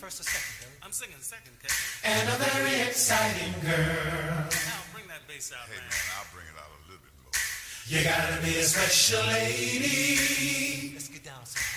first or second, Billy? I'm singing second, Kevin. And a very exciting girl. Now bring that bass out, Hey, man. man, I'll bring it out a little bit more. You gotta be a special lady. Let's get down some.